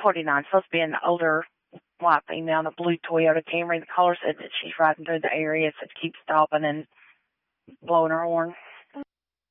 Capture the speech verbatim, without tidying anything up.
forty-nine, supposed to be an older white female in a blue Toyota Camry. The caller said that she's riding through the area, said keep stopping and blowing her horn.